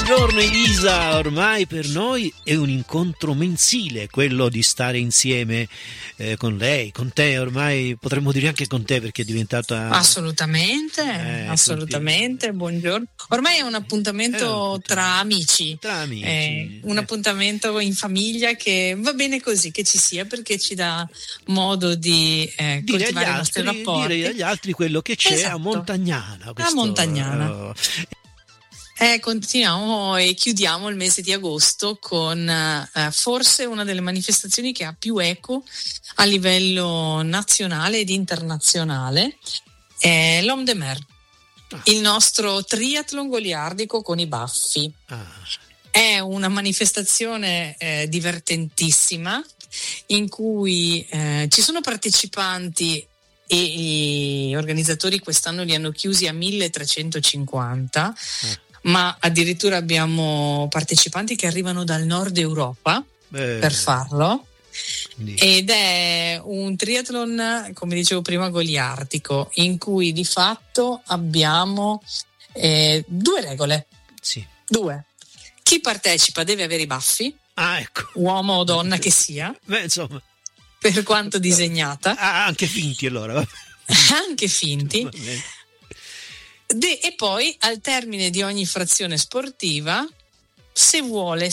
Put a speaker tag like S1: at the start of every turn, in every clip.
S1: Buongiorno Elisa, ormai per noi è un incontro mensile quello di stare insieme con lei, con te, ormai potremmo dire anche con te perché è diventata...
S2: Assolutamente, buongiorno. Ormai è un appuntamento tra amici, un appuntamento in famiglia che va bene così, che ci sia, perché ci dà modo di coltivare i nostri rapporti.
S1: Dire agli altri quello che c'è,
S2: esatto.
S1: A Montagnana.
S2: A Montagnana. Continuiamo e chiudiamo il mese di agosto con forse una delle manifestazioni che ha più eco a livello nazionale ed internazionale, è l'Homme de Mer, il nostro triathlon goliardico con i baffi. È una manifestazione divertentissima in cui ci sono partecipanti e gli organizzatori quest'anno li hanno chiusi a 1350. Ma addirittura abbiamo partecipanti che arrivano dal nord Europa per farlo. Ed è un triathlon, come dicevo prima, goliardico, in cui di fatto abbiamo due regole.
S1: Sì.
S2: Due. Chi partecipa deve avere i baffi,
S1: ecco.
S2: Uomo o donna che sia,
S1: insomma,
S2: per quanto disegnata.
S1: Anche finti allora.
S2: Anche finti. E poi al termine di ogni frazione sportiva, se vuole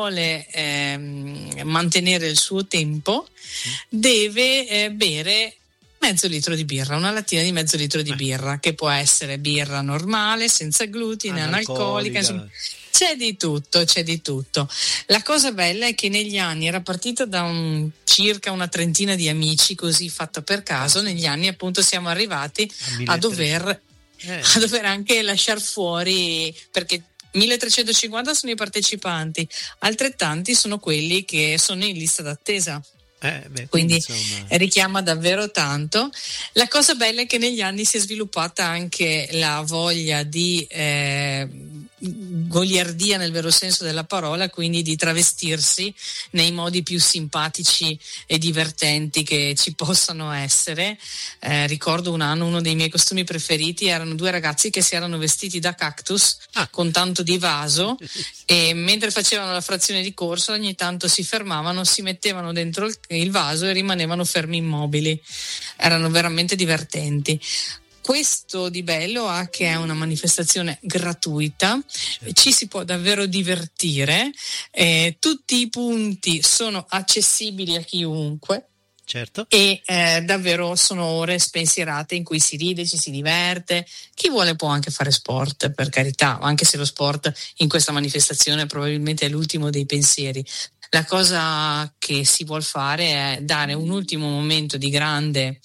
S2: mantenere il suo tempo, deve bere mezzo litro di birra, una lattina di mezzo litro di birra, che può essere birra normale, senza glutine, analcolica, insomma, c'è di tutto. La cosa bella è che negli anni era partita da circa una trentina di amici, così fatta per caso, negli anni appunto siamo arrivati a dover anche lasciar fuori, perché 1350 sono i partecipanti, altrettanti sono quelli che sono in lista d'attesa. Quindi richiama davvero tanto. La cosa bella è che negli anni si è sviluppata anche la voglia di goliardia nel vero senso della parola, quindi di travestirsi nei modi più simpatici e divertenti che ci possano essere. Ricordo un anno uno dei miei costumi preferiti erano due ragazzi che si erano vestiti da cactus con tanto di vaso e mentre facevano la frazione di corsa ogni tanto si fermavano, si mettevano dentro il vaso e rimanevano fermi immobili. Erano veramente divertenti. Questo di bello ha che è una manifestazione gratuita, ci si può davvero divertire, tutti i punti sono accessibili a chiunque.
S1: Certo.
S2: E davvero sono ore spensierate in cui si ride, ci si diverte. Chi vuole può anche fare sport, per carità, anche se lo sport in questa manifestazione probabilmente è l'ultimo dei pensieri. La cosa che si vuol fare è dare un ultimo momento di grande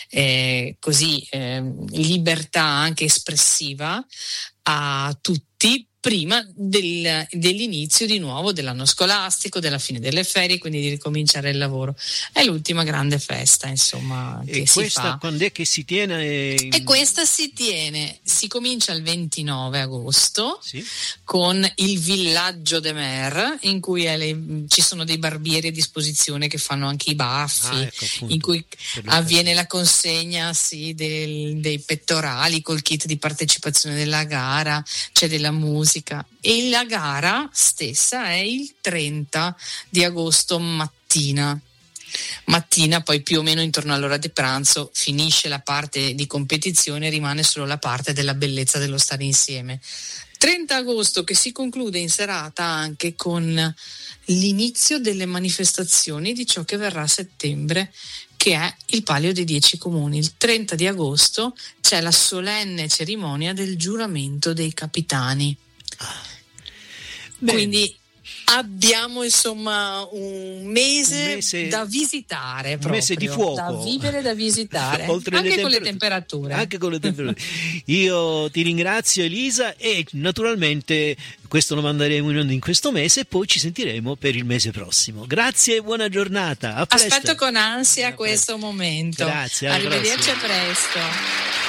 S2: libertà anche espressiva a tutti prima dell'inizio di nuovo dell'anno scolastico, della fine delle ferie, quindi di ricominciare il lavoro. È l'ultima grande festa, insomma, che si fa.
S1: Quando è che si tiene?
S2: E questa si comincia il 29 agosto
S1: sì.
S2: Con il villaggio de Mer, in cui ci sono dei barbieri a disposizione che fanno anche i baffi,
S1: ecco,
S2: in cui avviene la consegna dei pettorali col kit di partecipazione della gara, c'è della musica. E la gara stessa è il 30 di agosto mattina, poi più o meno intorno all'ora di pranzo finisce la parte di competizione, rimane solo la parte della bellezza dello stare insieme. 30 agosto che si conclude in serata anche con l'inizio delle manifestazioni di ciò che verrà a settembre, che è il Palio dei 10 Comuni. Il 30 di agosto c'è la solenne cerimonia del giuramento dei capitani. Quindi abbiamo insomma un mese da visitare, proprio,
S1: un mese di fuoco,
S2: da vivere, da visitare, anche con le temperature.
S1: Anche con le temperature. Io ti ringrazio Elisa e naturalmente questo lo manderemo in onda in questo mese e poi ci sentiremo per il mese prossimo. Grazie e buona giornata. A presto.
S2: Aspetto con ansia questo momento.
S1: Grazie.
S2: Arrivederci, a presto.